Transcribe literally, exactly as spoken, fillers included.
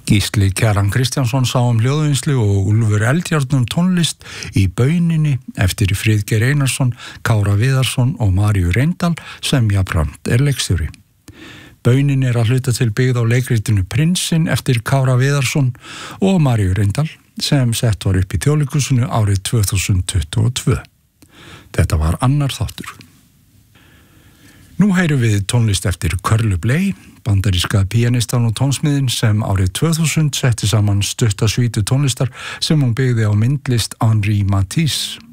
Gísli Kjaran Kristjánsson sá um hljóðvinnslu og Úlfur Eldjárn um tónlist í Bauninni eftir Friðgeir Einarsson, Kára Viðarsson og Maríu Reyndal sem jafnframt er leikstjóri. Baunin er að hluta til byggð á leikritinu Prinsinn eftir Kára Viðarsson og Maríu Reyndal sem sett var upp í Þjóðleikhúsinu árið tvö þúsund tuttugu og tvö. Þetta var annar þáttur. Nú heyrum við tónlist eftir Körlu Bley, bandaríska píanistan og tónsmiðin sem árið tvö þúsund setti saman stutta svítu tónlistar sem hún byggði á myndlist Henri Matisse.